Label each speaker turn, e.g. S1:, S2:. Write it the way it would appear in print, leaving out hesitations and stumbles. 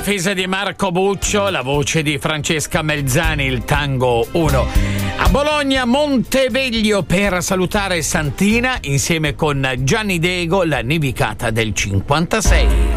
S1: Fisa di Marco Buccio, la voce di Francesca Melzani, il tango 1. A Bologna, Monteveglio per salutare Santina insieme con Gianni Dego, la nevicata del 56.